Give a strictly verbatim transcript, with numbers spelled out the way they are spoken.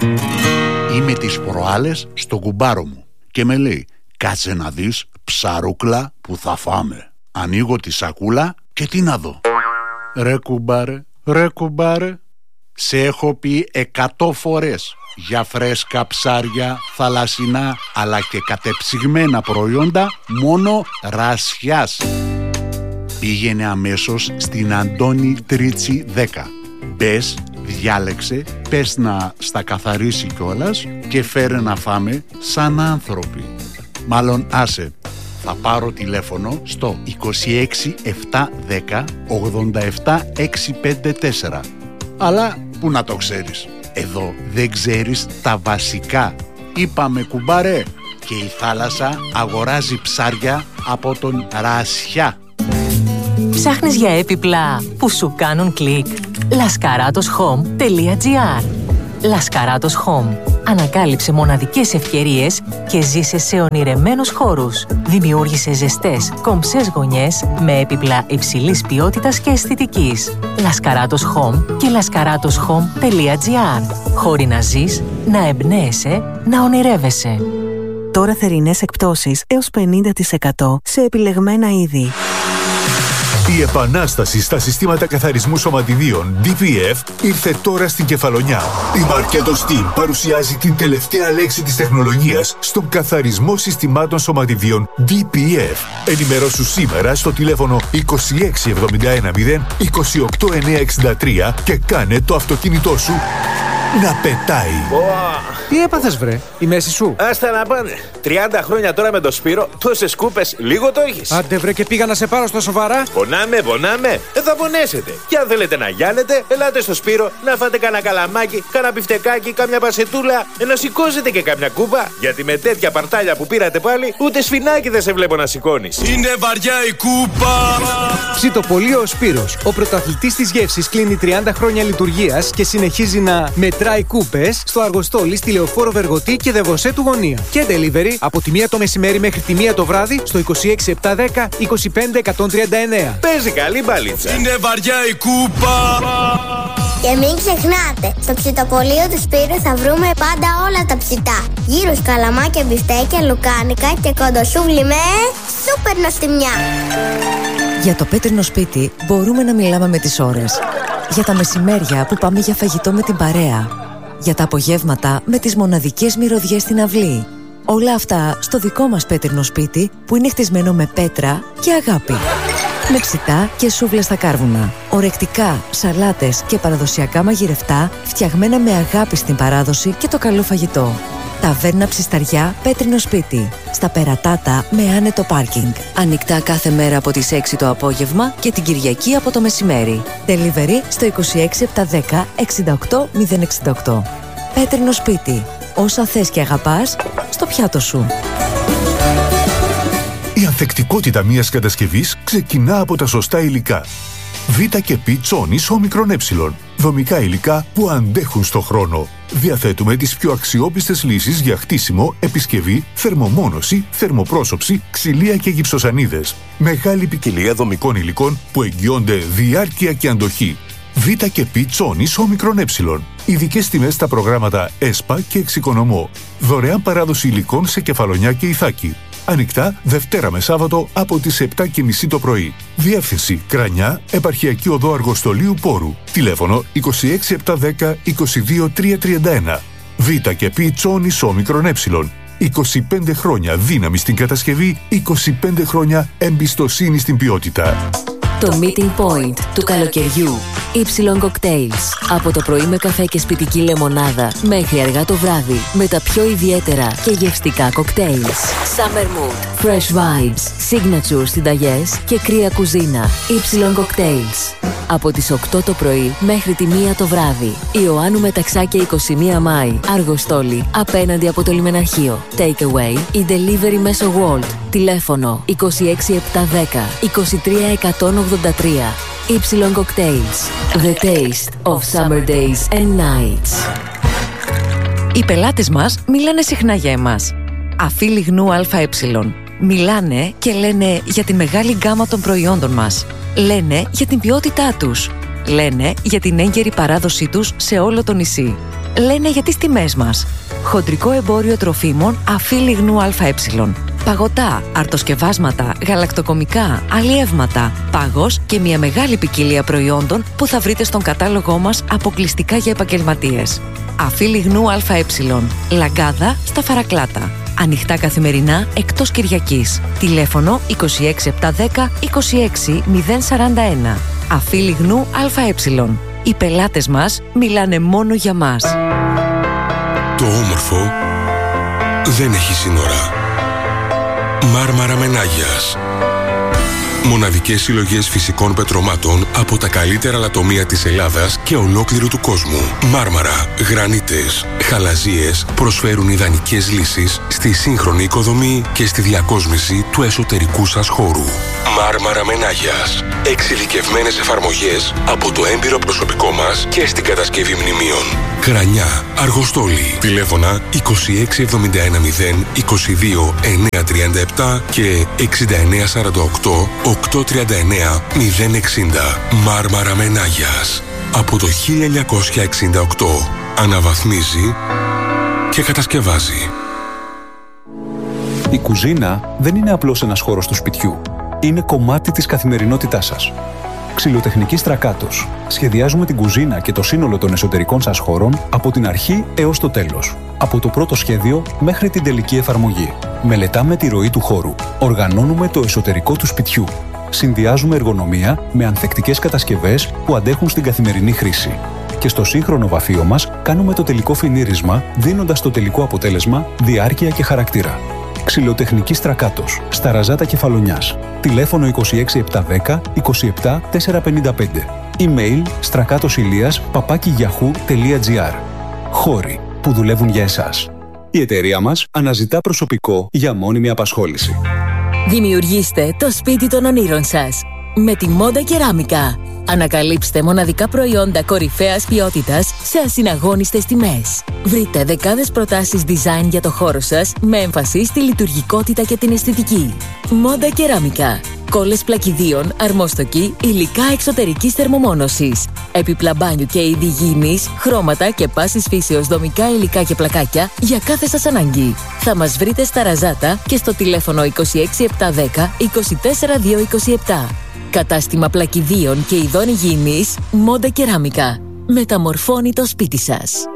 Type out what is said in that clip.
Είμαι τις προάλλες στον κουμπάρο μου και με λέει, κάτσε να δεις ψαρούκλα που θα φάμε. Ανοίγω τη σακούλα και τι να δω. Ρε κουμπάρε, ρε κουμπάρε, σε έχω πει εκατό φορές για φρέσκα ψάρια, θαλασσινά αλλά και κατεψυγμένα προϊόντα μόνο Ρασιάς. Πήγαινε αμέσως στην Αντώνη Τρίτσι δέκα. Μπες, διάλεξε, πες να στα καθαρίσει κιόλας και φέρε να φάμε σαν άνθρωποι. Μάλλον άσε, θα πάρω τηλέφωνο στο είκοσι έξι επτακόσια δέκα ογδόντα επτά εξακόσια πενήντα τέσσερα. Αλλά που να το ξέρεις, εδώ δεν ξέρεις τα βασικά. Είπαμε κουμπάρε, και η θάλασσα αγοράζει ψάρια από τον Ρασιά. Ψάχνεις για έπιπλα που σου κάνουν κλικ? λασκαράτος χομ τελεία τζι άρ. Λασκαράτος Home. Ανακάλυψε μοναδικές ευκαιρίες και ζήσε σε ονειρεμένους χώρους. Δημιούργησε ζεστές, κομψές γωνιές με έπιπλα υψηλής ποιότητας και αισθητικής. Λασκαράτος Home και λασκαράτος χομ τελεία τζι άρ. Χώροι να ζεις, να εμπνέεσαι, να ονειρεύεσαι. Τώρα θερινές εκπτώσεις έως πενήντα τοις εκατό σε επιλεγμένα είδη. Η επανάσταση στα συστήματα καθαρισμού σωματιδίων ντι πι εφ ήρθε τώρα στην Κεφαλονιά. Η Marketo Steam παρουσιάζει την τελευταία λέξη της τεχνολογίας στον καθαρισμό συστημάτων σωματιδίων ντι πι εφ. Ενημερώσου σήμερα στο τηλέφωνο είκοσι έξι εβδομήντα ένα μηδέν είκοσι οκτώ εννιακόσια εξήντα τρία και κάνε το αυτοκίνητό σου να πετάει. Wow. Τι έπαθες βρε, η μέση σου? Άστα να πάνε. τριάντα χρόνια τώρα με το Σπύρο, τόσες κούπες, λίγο το έχεις. Άντε βρε και πήγα να σε πάρω στα σοβαρά. Πονάμε, πονάμε. Δεν θα πονέσετε. Και αν θέλετε να γιάνετε, ελάτε στο Σπύρο να φάτε κανένα καλαμάκι, κανένα μπιφτεκάκι, κάμια πασετούλα, να σηκώσετε και κάμια κούπα. Γιατί με τέτοια παρτάλια που πήρατε πάλι, ούτε σφινάκι δεν σε βλέπω να σηκώνεις. Είναι βαριά η κούπα. Ψητοπολείο ο Σπύρος, ο πρωταθλητής της γεύσης, κλείνει τριάντα χρόνια λειτουργίας και συνεχίζει να μετράει κούπες στο Αργοστόλι, στη Λεωφόρο Βεργοτή και Δεβοσέ του Γωνία. Και delivery από τη μία το μεσημέρι μέχρι τη μία το βράδυ στο είκοσι έξι επτακόσια δέκα είκοσι πέντε εκατόν τριάντα εννέα. Παίζει καλή μπαλίτσα. Είναι βαριά η κούπα. Και μην ξεχνάτε, στο ψητοπολείο του Σπύρου θα βρούμε πάντα όλα τα ψητά. Γύρους, καλαμάκια, μπιφτέκια, λουκάνικα και κοντοσούβλι με σούπερ νοστιμιά. Για το πέτρινο σπίτι μπορούμε να μιλάμε με τις ώρες. Για τα μεσημέρια που πάμε για φαγητό με την παρέα. Για τα απογεύματα με τις μοναδικές μυρωδιές στην αυλή. Όλα αυτά στο δικό μας πέτρινο σπίτι που είναι χτισμένο με πέτρα και αγάπη. Με ψητά και σούβλες στα κάρβουνα. Ορεκτικά, σαλάτες και παραδοσιακά μαγειρευτά φτιαγμένα με αγάπη στην παράδοση και το καλό φαγητό. Ταβέρνα Ψισταριά, πέτρινο σπίτι. Στα Περατάτα με άνετο πάρκινγκ. Ανοιχτά κάθε μέρα από τις έξι το απόγευμα και την Κυριακή από το μεσημέρι. Delivery στο είκοσι έξι επτακόσια δέκα εξήντα οκτώ μηδέν εξήντα οκτώ. Πέτρινο σπίτι. Όσα θες και αγαπάς, στο πιάτο σου. Η ανθεκτικότητα μιας κατασκευής ξεκινά από τα σωστά υλικά. Β και Π Τσόνης όμικρον ε. Δομικά υλικά που αντέχουν στο χρόνο. Διαθέτουμε τις πιο αξιόπιστες λύσεις για χτίσιμο, επισκευή, θερμομόνωση, θερμοπρόσωψη, ξυλία και γυψοσανίδες. Μεγάλη ποικιλία δομικών υλικών που εγγυώνται διάρκεια και αντοχή. Β και Π Τσόνης όμικρον ε. Ειδικές τιμές στα προγράμματα ΕΣΠΑ και Εξοικονομώ. Δωρεάν παράδοση υλικών σε Κεφαλονιά και Ιθάκη. Ανοιχτά Δευτέρα με Σάββατο από τις επτά και μισή το πρωί. Διεύθυνση Κρανιά, Επαρχιακή Οδό Αργοστολίου Πόρου. Τηλέφωνο είκοσι έξι επτακόσια δέκα είκοσι δύο τριακόσια τριάντα ένα. Β και Π Τσόνης όμικρον ε. είκοσι πέντε χρόνια δύναμη στην κατασκευή, είκοσι πέντε χρόνια εμπιστοσύνη στην ποιότητα. Το meeting point του καλοκαιριού. Y Cocktails. Από το πρωί με καφέ και σπιτική λεμονάδα μέχρι αργά το βράδυ με τα πιο ιδιαίτερα και γευστικά cocktails. Summer Mood, Fresh Vibes, Signature συνταγές και κρύα κουζίνα. Y Cocktails. Από τις οκτώ το πρωί μέχρι τη μία το βράδυ. Ιωάννου Μεταξάκη είκοσι μία Μάη. Αργοστόλι, απέναντι από το λιμεναρχείο. Take away ή delivery μέσω Wolt. Τηλέφωνο είκοσι έξι επτακόσια δέκα είκοσι τρία εκατόν ογδόντα τρία. Y Cocktails. The taste of summer days and nights. Οι πελάτες μας μιλάνε συχνά για εμάς. Αφή λιγνού ΑΕ. Μιλάνε και λένε για τη μεγάλη γκάμα των προϊόντων μας. Λένε για την ποιότητά τους. Λένε για την έγκαιρη παράδοσή τους σε όλο το νησί. λένε για τις τιμές μας. Χοντρικό εμπόριο τροφίμων Αφή Λιγνού ΑΕ. Παγωτά, αρτοσκευάσματα, γαλακτοκομικά, αλλιεύματα, πάγος και μια μεγάλη ποικιλία προϊόντων που θα βρείτε στον κατάλογό μας αποκλειστικά για επαγγελματίες. Αφή Λιγνού ΑΕ. Λαγκάδα στα Φαρακλάτα. Ανοιχτά καθημερινά εκτός Κυριακής. Τηλέφωνο είκοσι έξι επτακόσια δέκα είκοσι έξι μηδέν σαράντα ένα. Αφή Λιγνού ΑΕ. Οι πελάτες μας μιλάνε μόνο για μας. Το όμορφο δεν έχει σύνορα. Μάρμαρα Μενάγιας. Μοναδικές συλλογές φυσικών πετρωμάτων από τα καλύτερα λατομεία της Ελλάδας και ολόκληρου του κόσμου. Μάρμαρα, γρανίτες, χαλαζίες προσφέρουν ιδανικές λύσεις στη σύγχρονη οικοδομή και στη διακόσμηση του εσωτερικού σας χώρου. Μάρμαρα Μενάγιας. Εξειδικευμένες εφαρμογές από το έμπειρο προσωπικό μας και στην κατασκευή μνημείων. Κρανιά, Αργοστόλη. Τηλέφωνα είκοσι έξι εβδομήντα ένα μηδέν είκοσι δύο εννιακόσια τριάντα επτά και εξήντα εννέα σαράντα οκτώ οκτακόσια τριάντα εννέα μηδέν εξήντα. Μάρμαρα Μενάγιας. Από το χίλια εννιακόσια εξήντα οκτώ αναβαθμίζει και κατασκευάζει. Η κουζίνα δεν είναι απλώς ένας χώρος του σπιτιού. Είναι κομμάτι της καθημερινότητάς σας. Ξυλοτεχνική Στρακάτος. Σχεδιάζουμε την κουζίνα και το σύνολο των εσωτερικών σας χώρων από την αρχή έως το τέλος. Από το πρώτο σχέδιο μέχρι την τελική εφαρμογή. Μελετάμε τη ροή του χώρου. Οργανώνουμε το εσωτερικό του σπιτιού. Συνδυάζουμε εργονομία με ανθεκτικές κατασκευές που αντέχουν στην καθημερινή χρήση. Και στο σύγχρονο βαφείο μας κάνουμε το τελικό φινίρισμα, δίνοντας το τελικό αποτέλεσμα διάρκεια και χαρακτήρα. Ξυλοτεχνική Στρακάτος, στα Ραζάτα Κεφαλονιάς. Τηλέφωνο είκοσι έξι επτακόσια δέκα είκοσι επτά τετρακόσια πενήντα πέντε. Email στρακάτοσηλίας παπάκι yahoo τελεία gr. Χώροι που δουλεύουν για εσάς. Η εταιρεία μας αναζητά προσωπικό για μόνιμη απασχόληση. Δημιουργήστε το σπίτι των ονείρων σας με τη Μόντα Κεράμικα. Ανακαλύψτε μοναδικά προϊόντα κορυφαίας ποιότητας σε ασυναγώνιστες τιμές. Βρείτε δεκάδες προτάσεις design για το χώρο σας με έμφαση στη λειτουργικότητα και την αισθητική. Μόντα Κεράμικα. Κόλλες πλακιδίων, αρμόστοκοι, υλικά εξωτερικής θερμομόνωσης. Έπιπλα μπάνιου και είδη υγιεινής, χρώματα και πάσης φύσεως δομικά υλικά και πλακάκια για κάθε σας ανάγκη. Θα μας βρείτε στα Ραζάτα και στο τηλέφωνο είκοσι έξι επτακόσια δέκα είκοσι τέσσερα διακόσια είκοσι επτά. Κατάστημα πλακιδίων και ειδών υγιεινής Μόντα Κεράμικα. Μεταμορφώνει το σπίτι σας.